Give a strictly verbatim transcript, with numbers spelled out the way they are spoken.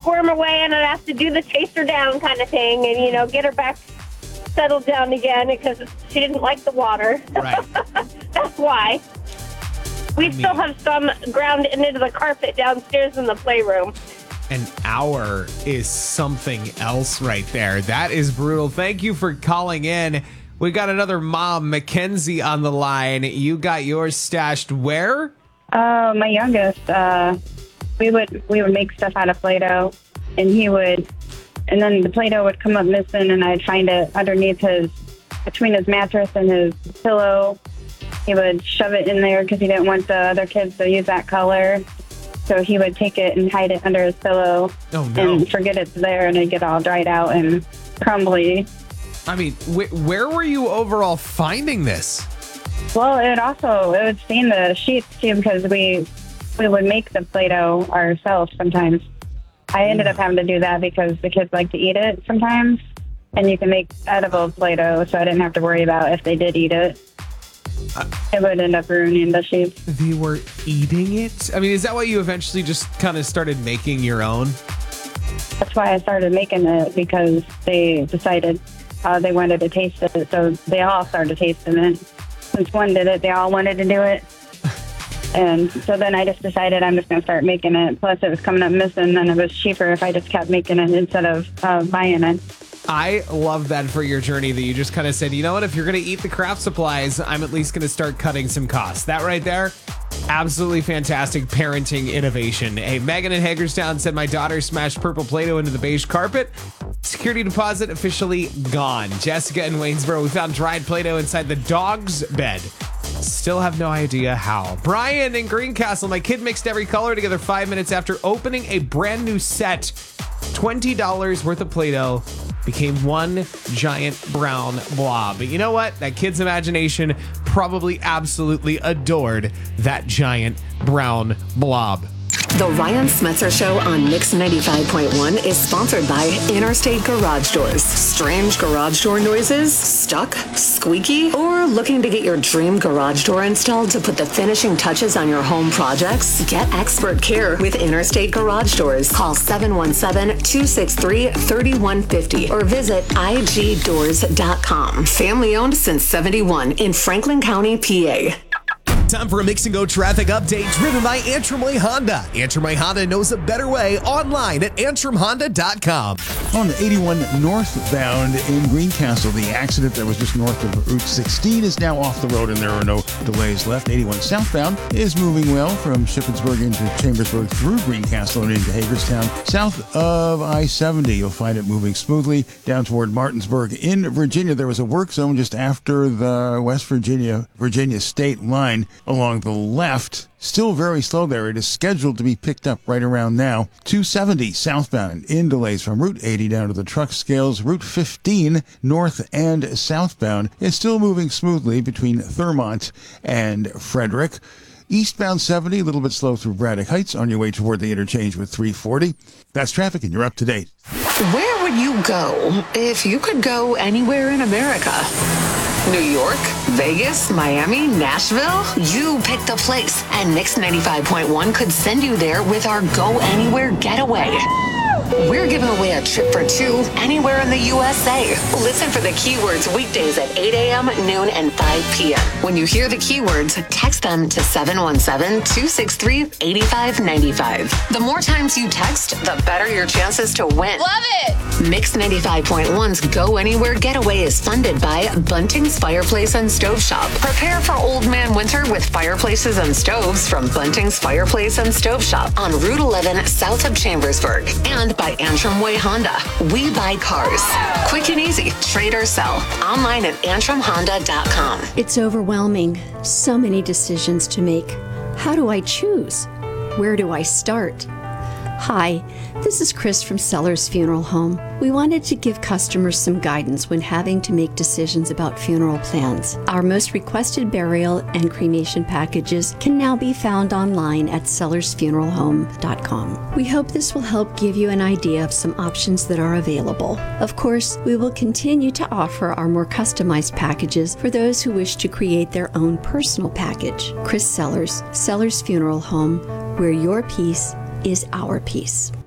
squirm away, and I'd have to do the chase her down kind of thing, and, you know, get her back settled down again because she didn't like the water. Right. That's why. We I still mean, have some ground into the carpet downstairs in the playroom. An hour is something else right there. That is brutal. Thank you for calling in. We got another mom, Mackenzie, on the line. You got yours stashed where? Uh, my youngest, uh, we would we would make stuff out of Play-Doh, and he would, and then the Play-Doh would come up missing, and I'd find it underneath his, between his mattress and his pillow. He would shove it in there because he didn't want the other kids to use that color. So he would take it and hide it under his pillow Oh, no. and forget it's there, and it'd get all dried out and crumbly. I mean, wh- where were you overall finding this? Well, it also, it would stain the sheets too because we we would make the Play-Doh ourselves sometimes. I ended up having to do that because the kids like to eat it sometimes, and you can make edible Play-Doh, so I didn't have to worry about if they did eat it. Uh, it would end up ruining the sheets. They were eating it? I mean, is that why you eventually just kind of started making your own? That's why I started making it, because they decided uh, they wanted to taste it, so they all started tasting it. Since one did it, they all wanted to do it. And so then I just decided I'm just going to start making it. Plus, it was coming up missing, and it was cheaper if I just kept making it instead of uh, buying it. I love that for your journey that you just kind of said, you know what, if you're going to eat the craft supplies, I'm at least going to start cutting some costs. That right there, absolutely fantastic parenting innovation. Hey, Megan in Hagerstown said, my daughter smashed purple Play-Doh into the beige carpet. Security deposit officially gone. Jessica in Waynesboro, we found dried Play-Doh inside the dog's bed. Still have no idea how. Brian in Greencastle, my kid mixed every color together five minutes after opening a brand new set. twenty dollars worth of Play-Doh became one giant brown blob. But you know what? That kid's imagination probably absolutely adored that giant brown blob. The Ryan Smetzer Show on Mix ninety-five point one is sponsored by Interstate Garage Doors. Strange garage door noises? Stuck? Squeaky? Or looking to get your dream garage door installed to put the finishing touches on your home projects? Get expert care with Interstate Garage Doors. Call seven one seven, two six three, three one five zero or visit I G doors dot com. Family owned since seventy-one in Franklin County, P A. Time for a Mix and Go traffic update driven by Antrim Way Honda. Antrim Way Honda knows a better way online at antrim honda dot com. On the eighty-one northbound in Greencastle, the accident that was just north of Route sixteen is now off the road and there are no delays left. eighty-one southbound is moving well from Shippensburg into Chambersburg through Greencastle and into Hagerstown. South of I seventy, you'll find it moving smoothly down toward Martinsburg. In Virginia, there was a work zone just after the West Virginia, Virginia state line along the left. Still very slow there. It is scheduled to be picked up right around now. two seventy southbound in delays from Route eighty down to the truck scales. Route fifteen north and southbound is still moving smoothly between Thurmont and Frederick. Eastbound seventy, a little bit slow through Braddock Heights on your way toward the interchange with three forty. That's traffic and you're up to date. Where would you go if you could go anywhere in America? New York, Vegas, Miami, Nashville? You pick the place, and Mix ninety-five point one could send you there with our Go Anywhere Getaway. We're giving away a trip for two anywhere in the U S A. Listen for the keywords weekdays at eight a.m., noon, and five p.m. When you hear the keywords, text them to seven one seven, two six three, eight five nine five. The more times you text, the better your chances to win. Love it! Mix ninety-five point one's Go Anywhere Getaway is funded by Bunting's Fireplace and Stove Shop. Prepare for old man winter with fireplaces and stoves from Bunting's Fireplace and Stove Shop on Route eleven south of Chambersburg. And by Antrim Way Honda. We buy cars. Quick and easy. Trade or sell. Online at antrim honda dot com. It's overwhelming. So many decisions to make. How do I choose? Where do I start? Hi, this is Chris from Sellers Funeral Home. We wanted to give customers some guidance when having to make decisions about funeral plans. Our most requested burial and cremation packages can now be found online at sellers funeral home dot com. We hope this will help give you an idea of some options that are available. Of course, we will continue to offer our more customized packages for those who wish to create their own personal package. Chris Sellers, Sellers Funeral Home, where your peace is our peace.